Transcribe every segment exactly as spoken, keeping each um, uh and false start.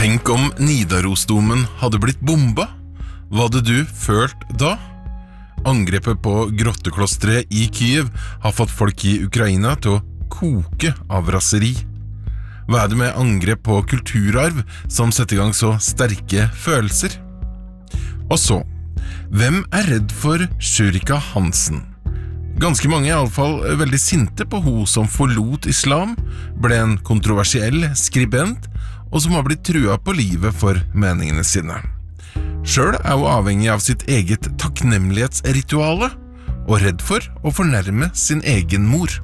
Tenk om Nidarosdomen hadde blitt bomba? Hva hadde du følt da? Angrepet på grotteklostret i Kyiv har fått folk i Ukraina til å koke av raseri. Hva er det med angrep på kulturarv som setter i gang så sterke følelser? Og så, hvem er redd for Shurika Hansen? Ganske mange er i alle fall veldig sinte på hun som forlot islam, ble en kontroversiell skribent, og som har blitt trua på livet for meningene sine. Selv er hun avhengig av sitt eget takknemlighetsrituale, og redd for å fornærme sin egen mor.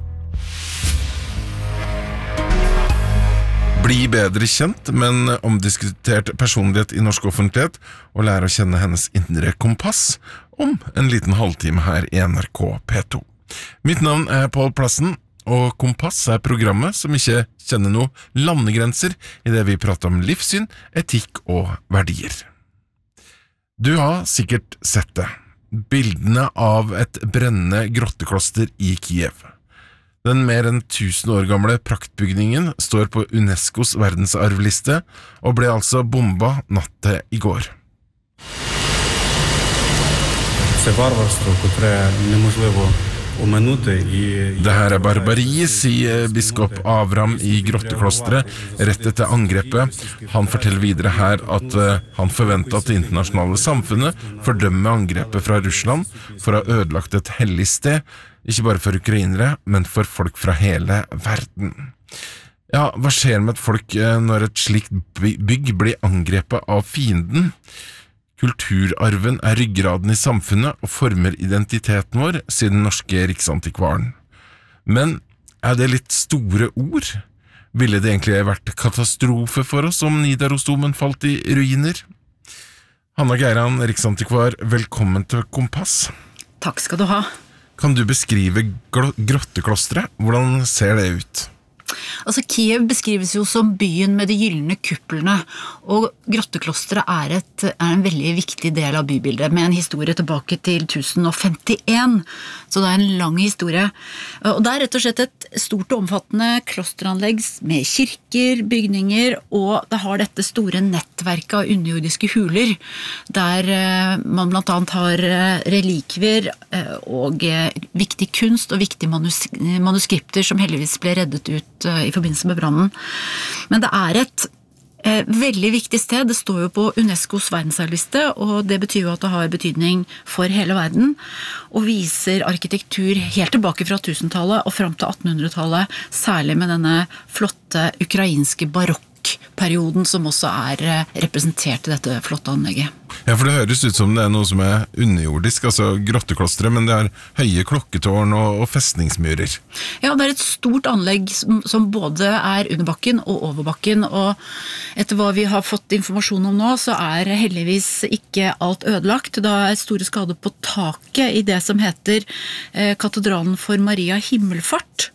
Bli bedre kjent med en omdiskutert personlighet i norsk offentlighet, og lære å kjenne hennes indre kompass om en liten halvtime her i N R K P to. Mitt navn er Pål Plassen, og Kompass er programmet som ikke kjenner noe landegrenser i det vi prater om livssyn, etikk og verdier. Du har sikkert sett det. Bildene av et brennende grottekloster i Kyiv. Den mer enn tusen år gamle praktbygningen står på UNESCOs verdensarvliste og ble altså bomba natt til i går. Це варварство, котре неможливо оминути і Det her er barbari, sier biskop Avram i grotteklostret rett etter angrepet. Han forteller videre her at han forventer at det internasjonale samfunnet fordømmer angrepet fra Russland for å ha ødelagt et hellig sted, ikke bare for ukrainere, men for folk fra hele verden. Ja, hva skjer med et folk når et slikt bygg blir angrepet av fienden? Kulturarven er ryggraden i samfunnet og former identiteten vår, sier den norske riksantikvaren. Men er det litt store ord? Ville det egentlig vært katastrofe for oss om Nidarosdomen falt i ruiner? Hanna Geiran, riksantikvar, velkommen til Kompass. Takk skal du ha. Kan du beskrive grotteklostret? Hvordan ser det ut? Altså, Kyiv beskrives jo som byen med de gyllene kuppelene, og grotteklosteret er, et, er en veldig viktig del av bybildet, med en historie tilbake til tusen og femtien, så det er en lang historie. Og det er rett og slett et stort og omfattende klosteranlegg med kirker, bygninger, og det har dette store nettverket av underjordiske huler, der man blant annet har relikvier og viktig kunst og viktige manus manuskripter som heldigvis ble reddet ut i forbindelse med brannen. Men det er et eh, veldig viktig sted. Det står jo på UNESCOs verdensarvliste, og det betyr jo at det har betydning for hele verden, og viser arkitektur helt tilbake fra tusentallet og fram til attenhundretallet, særlig med denne flotte ukrainske barokkperioden som også er representert i dette flotte anlegget. Ja, for det høres ut som det er noe som er underjordisk, altså grotteklostre, men det er høye klokketårn og, og festningsmurer. Ja, det er et stort anlegg som, som både er under bakken og over bakken, og etter hva vi har fått informasjon om nå, så er heldigvis ikke alt ødelagt. Det er store skader på taket i det som heter eh, Katedralen for Maria Himmelfart,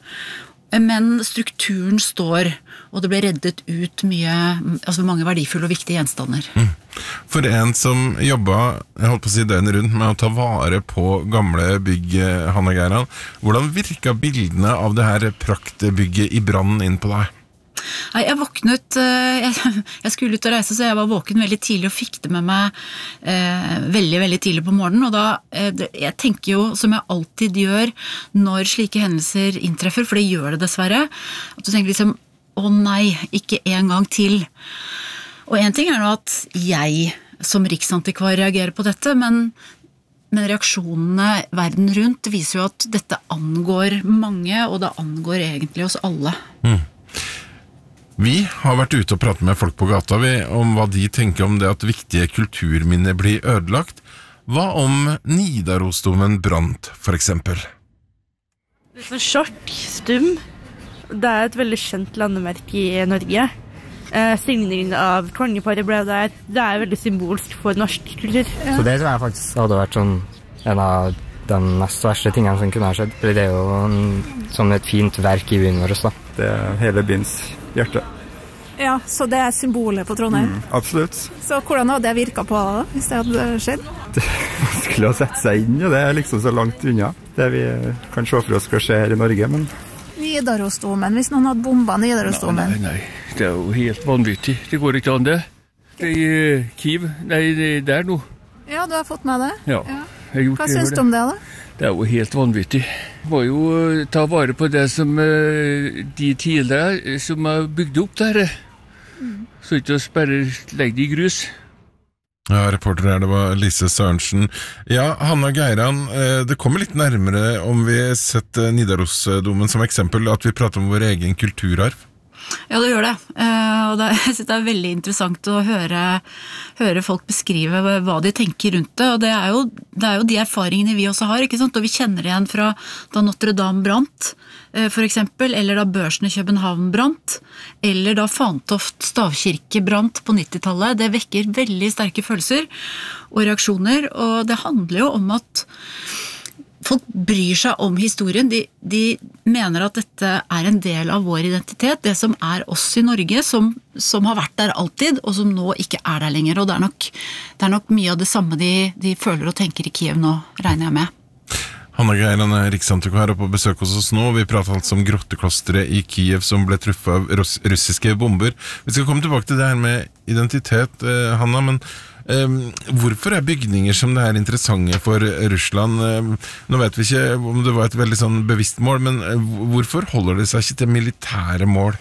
men strukturen står, og det ble reddet ut mye, altså mange verdifulle og viktige gjenstander. Mm. For en som jobbet, jeg holdt på å si døgnet rundt, med å ta vare på gamle bygg, Hanna Geiran, hvordan virket bildene av det her praktbygget i brannen inn på deg? Nei, jeg våknet, jeg, jeg skulle ut og reise, så jeg var våken veldig tidlig og fikk det med meg eh, veldig, veldig tidlig på morgenen, og da, eh, jeg tenker jo, som jeg alltid gjør når slike hendelser inntreffer, for det gjør det dessverre, at du tenker liksom, å nei, ikke en gang til. Og en ting er nå at jeg som riksantikvar reagerer på dette, men, men reaksjonene verden rundt viser jo at dette angår mange, og det angår egentlig oss alle. Mm. Vi har vært ute og pratet med folk på gata vi, om hva de tenker om det at viktige kulturminner blir ødelagt. Hva om Nidarosdomen brant, for eksempel? Det er sånn Skjork, Stum. Det er et veldig kjent landemerke i Norge. Eh, signingen av kongeparet ble der. Det er veldig symbolsk for norsk kultur. Ja. Så det tror jeg faktisk hadde vært sånn en av de mest verste tingene som kunne ha skjedd. For det er jo en, som et fint verk i byen vår. Da. Det er hele byens hjerte. Ja, så det er symbolet på Trondheim. Mm, absolutt. Så hvordan hadde det virket på deg da, hvis det hadde skjedd? Det er vanskelig å sette seg inn, og det er liksom så langt unna. Det vi kan se for oss skal skje her i Norge, men... Nidarosdomen, hvis noen hadde bomba Nidarosdomen? Nei, nei, nei. Det er jo helt vanvittig. Det går ikke an det. I Kiev, nei, der nå. Ja, du har fått med det? Ja, jeg har gjort Hva det. synes du om det da? Det er jo helt vanvittig. Det var jo å ta vare på det som de tidligere som har bygd opp der. Mm. Så ikke å bare legge det i grus. Ja, reporter her, det var Lise Sørensen. Ja, Hanna Geiran, det kommer litt nærmere om vi setter Nidarosdomen som eksempel, at vi prater om vår egen kulturarv. Ja, det gjør det. Og det, jeg synes det er veldig interessant å høre, høre folk beskrive hva de tenker rundt det, og det er, jo, det er jo de erfaringene vi også har, ikke sant? Og vi kjenner det igjen fra da Notre Dame brant, for eksempel, eller da Børsen i København brant, eller da Fantoft stavkirke brant på nittitallet. Det vekker veldig sterke følelser og reaksjoner, og det handler jo om at folk bryr seg om historien, de, de mener at dette er en del av vår identitet, det som er oss i Norge, som, som har vært der alltid, og som nå ikke er der lenger, og det er nok, det er nok mye av det samme de, de føler og tenker i Kiev nå, regner jeg med. Hanna Geiran er riksantikvar her på besøk hos oss nå. Vi prater altså om grotteklosteret i Kiev som ble truffet av russiske bomber. Vi skal komme tilbake til det her med identitet, Hanna, men um, hvorfor er bygninger som det her interessante for Russland? Um, nå vet vi ikke om det var et veldig sånn bevisst mål, men hvorfor holder det seg ikke til militære mål?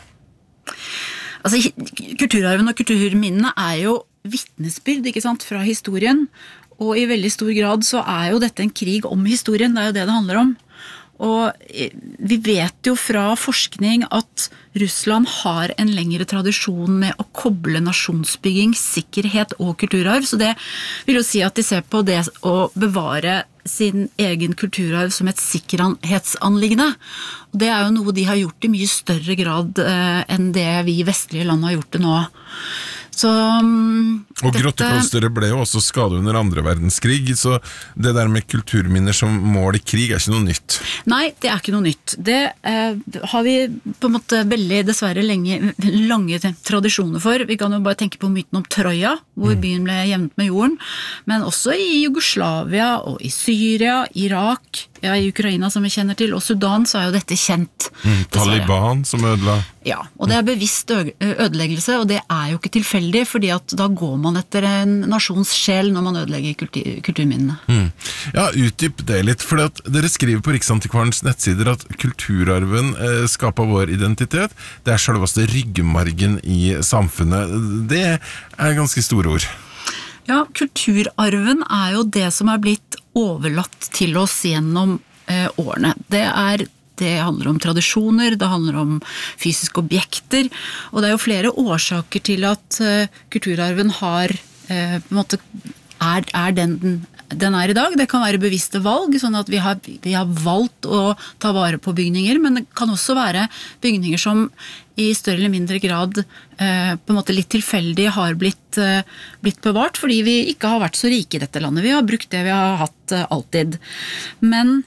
Altså, kulturarven og kulturminnene er jo vitnesbyrd, ikke sant, fra historien, og i veldig stor grad så er jo dette en krig om historien, det er jo det det handler om. Og vi vet jo fra forskning at Russland har en lengre tradisjon med å koble nasjonsbygging, sikkerhet og kulturarv, så det vil jo si at de ser på det å bevare sin egen kulturarv som et sikkerhetsanliggende. Og det er jo noe de har gjort i mye større grad eh, enn det vi i vestlige land har gjort det nå. Så, um, og dette... grotteklosteret ble jo også skadet under andre verdenskrig, så det der med kulturminner som mål i krig er ikke noe nytt. Nei, det er ikke noe nytt. Det eh, har vi på en måte veldig dessverre lenge, lange tradisjoner for. Vi kan jo bare tenke på myten om Troja, hvor mm. byen ble jevnet med jorden, men også i Jugoslavia og i Syria, Irak, ja, i Ukraina som vi kjenner til, og Sudan, så er jo dette kjent. Mm, Taliban som ødela. Ja, og det er bevisst ødeleggelse, og det er jo ikke tilfeldig, fordi at da går man etter en nasjons sjel når man ødelegger kultur, kulturminnene. Mm. Ja, utdyp det litt, for at dere skriver på Riksantikvarens nettsider at kulturarven eh, skaper vår identitet. Det er selveste ryggmargen i samfunnet. Det er ganske store ord. Ja, kulturarven er jo det som er blitt overlatt til oss gjennom eh, årene. Det er Det handler om tradisjoner, det handler om fysiske objekter, og det er jo flere årsaker til at uh, kulturarven har, uh, på en måte, er, er den den er i dag. Det kan være bevisste valg, sånn at vi har, vi har valgt å ta vare på bygninger, men det kan også være bygninger som i større eller mindre grad uh, på en måte litt tilfeldig har blitt, uh, blitt bevart, fordi vi ikke har vært så rike i dette landet. Vi har brukt det vi har hatt uh, alltid. Men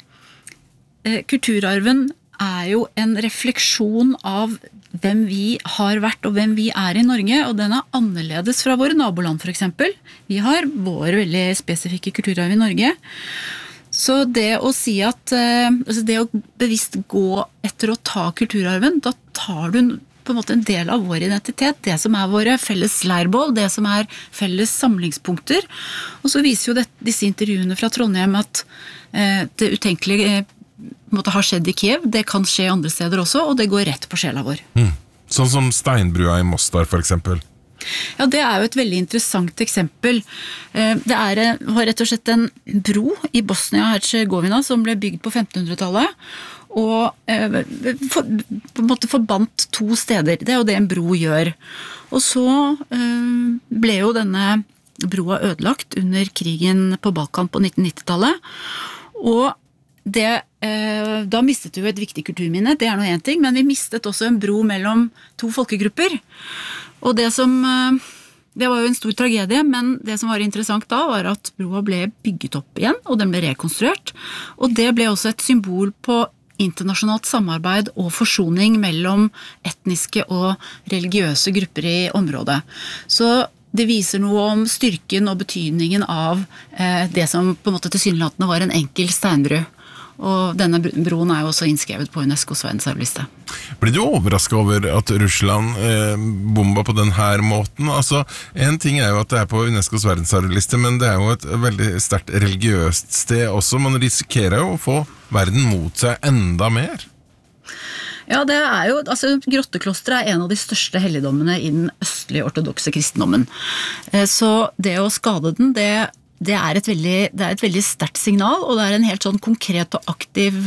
kulturarven er jo en refleksjon av hvem vi har vært og hvem vi er i Norge, og den er annerledes fra våre naboland for eksempel. Vi har vår veldig spesifikke kulturarv i Norge. Så det å si at, altså det å bevisst gå etter å ta kulturarven, da tar du på en måte en del av vår identitet, det som er våre felles leirbål, det som er felles samlingspunkter. Og så viser jo det, disse intervjuene fra Trondheim at eh, det utenkelige måtte ha skjedd i Kiev, det kan skje andre steder også, og det går rett på sjela vår. Mm. Sånn som Steinbrua i Mostar for eksempel. Ja, det er jo et veldig interessant eksempel. Det er, var rett og slett en bro i Bosnia-Herzegovina som ble bygd på femtenhundretallet, og for, på en måte forbandt to steder. Det er jo det en bro gjør. Og så ble jo denne broa ødelagt under krigen på Balkan på nittenhundretallet, og Det, eh, da mistet vi jo et viktig kulturminne, det er noe en ting, men vi mistet også en bro mellom to folkegrupper. Og det som, eh, det var jo en stor tragedie, men det som var interessant da var at broa ble bygget opp igjen, og den ble rekonstruert. Og det ble også et symbol på internasjonalt samarbeid og forsoning mellom etniske og religiøse grupper i området. Så det viser noe om styrken og betydningen av eh, det som på en måte tilsynelatende var en enkel steinbru. Og denne broen er jo også innskrevet på UNESCOs verdensarvliste. Blir du overrasket over at Russland eh, bomba på den her måten? Altså, en ting er jo at det er på UNESCOs verdensarvliste, men det er jo et veldig sterkt religiøst sted også. Man risikerer jo å få verden mot seg enda mer. Ja, det er jo, altså grotteklosteret er en av de største helligdommene i den østlige ortodokse kristendommen. Så det å skade den, det, det, er, et veldig, det er et veldig sterkt signal, og det er en helt sånn konkret og aktiv,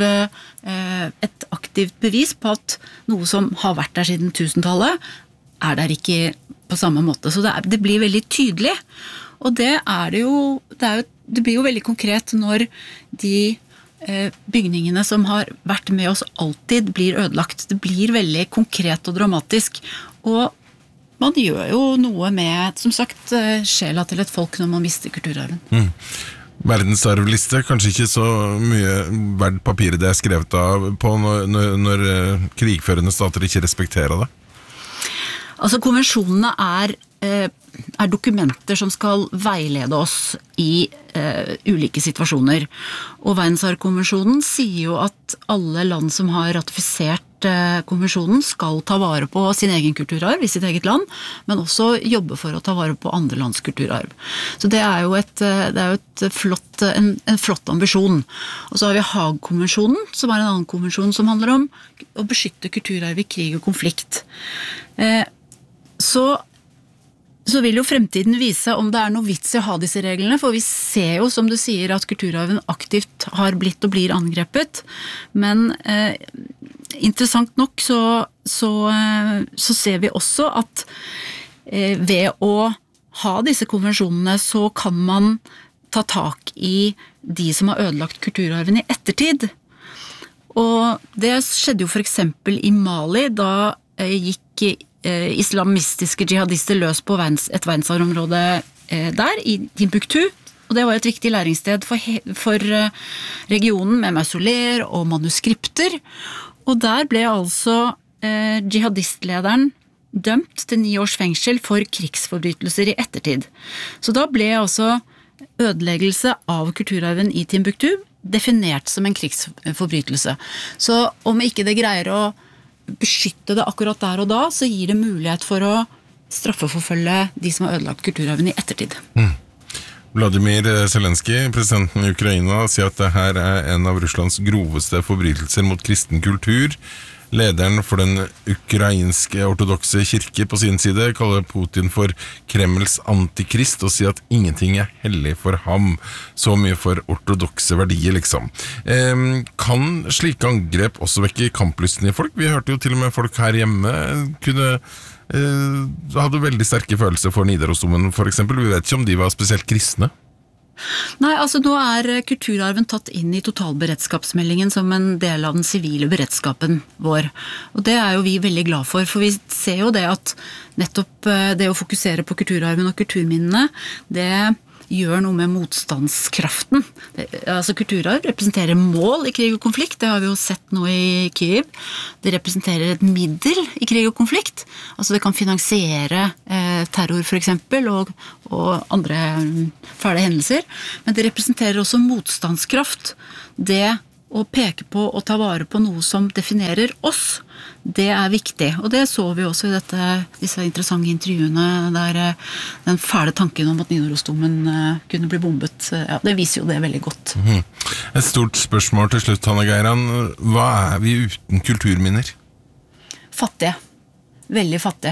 et aktivt bevis på at noe som har vært der siden tusentallet, er der ikke på samme måte. Så det, er, det blir veldig tydelig, og det er det jo, det, er jo, det blir jo veldig konkret når de bygningene som har vært med oss alltid blir ødelagt. Det blir veldig konkret og dramatisk, og man gjør jo noe med, som sagt, sjela til et folk når man mister kulturarven. Mm. Verdensarvliste, kanskje ikke så mye verdt papiret det er skrevet av på når, når, når krigførende stater ikke respekterer det? Altså, konvensjonene er, er dokumenter som skal veilede oss i uh, ulike situasjoner. Og Verdensarvkonvensjonen sier jo at alle land som har ratifisert uh, konvensjonen skal ta vare på sin egen kulturarv i sitt eget land, men også jobbe for å ta vare på andre lands kulturarv. Så det er jo, et, det er jo et flott, en, en flott ambisjon. Og så har vi Haag-konvensjonen, som er en annen konvensjon som handler om å beskytte kulturarv i krig og konflikt. Uh, Så, så vil jo fremtiden vise om det er noe vits i å ha disse reglene, for vi ser jo, som du sier, at kulturarven aktivt har blitt og blir angrepet, men eh, interessant nok så, så, eh, så ser vi også at eh, ved å ha disse konvensjonene så kan man ta tak i de som har ødelagt kulturarven i ettertid. Og det skjedde jo for eksempel i Mali, da eh, gikk islamistiske jihadister løs på et verdensarvområde der, i Timbuktu, og det var et viktig læringssted for, for regionen med mausoleer og manuskripter, og der ble altså eh, jihadistlederen dømt til ni års fengsel for krigsforbrytelser i ettertid. Så da ble altså ødeleggelse av kulturarven i Timbuktu definert som en krigsforbrytelse. Så om ikke det greier å beskytte det akkurat der og da, så gir det mulighet for å straffeforfølge de som har ødelagt kulturarven i ettertid. Mm. Vladimir Zelenskyj, presidenten i Ukraina, sier at det her er en av Russlands groveste forbrytelser mot kristen kultur. Lederen for den ukrainske ortodokse kirke på sin side kaller Putin for Kremls antikrist og sier at ingenting er hellig for ham. Så mye for ortodokse verdier, liksom. Eh, kan slike angrep også vekke kamplysten i folk? Vi hørte jo til og med folk her hjemme kunne eh, hadde veldig sterke følelser for Nidarosdomen, for eksempel. Vi vet ikke om de var spesielt kristne. Nei, altså nå er kulturarven tatt inn i totalberedskapsmeldingen som en del av den sivile beredskapen vår. Og det er jo vi veldig glad for, for vi ser jo det at nettopp det å fokusere på kulturarven og kulturminnene, det gjør noe med motstandskraften. Det, altså kulturarv representerer mål i krig og konflikt, det har vi jo sett nå i Kyiv. Det representerer et middel i krig og konflikt. Altså det kan finansiere eh, terror for eksempel, og, og andre fæle hendelser. Men det representerer også motstandskraft. Det å peke på og ta vare på noe som definerer oss, det er viktig. Og det så vi også i dette, disse interessante intervjuene der den fæle tanken om at Nidarosdomen kunne bli bombet, ja, det viser jo det veldig godt. Mm. Et stort spørsmål til slutt, Hanne Geiran. Hva er vi uten kulturminner? Fattige. Veldig fattige.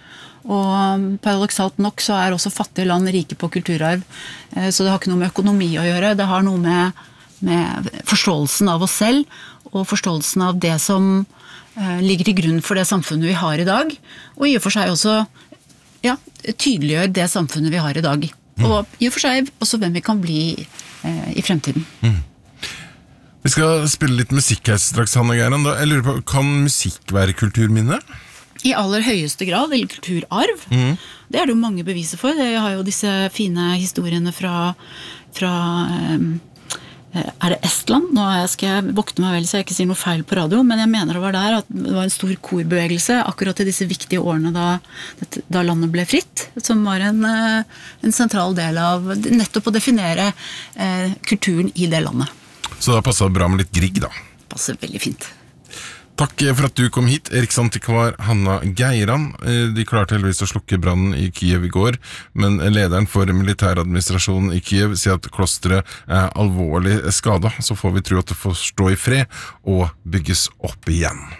Og paradoksalt nok så er også fattige land rike på kulturarv, så det har ikke noe med økonomi å gjøre, det har noe med, med forståelsen av oss selv, og forståelsen av det som eh, ligger til grunn for det samfunnet vi har i dag, og i og for seg også ja, tydeliggjør det samfunnet vi har i dag, mm. og i og for seg også hvem vi kan bli eh, i fremtiden. Mm. Vi skal spille litt musikk her straks, Hanne Geiran. Jeg lurer på, kan musikk være kulturminne? I aller høyeste grad, eller kulturarv. Mm. Det er det jo mange beviser for. Jeg har jo disse fine historiene fra, fra er det Estland? Nå skal jeg vokte meg vel så jeg ikke sier noe feil på radio, men jeg mener det var der at det var en stor korbevegelse akkurat i disse viktige årene da, da landet ble fritt, som var en, en sentral del av nettopp å definere eh, kulturen i det landet. Så da passet det bra med litt Grieg da. Passer veldig fint. Takk for at du kom hit, Riksantikvar Hanna Geiran. De klarte heldigvis å slukke brannen i Kiev i går, men lederen for militæradministrasjonen i Kiev sier at klosteret er alvorlig skadet, så får vi tro at det får stå i fred og bygges opp igjen.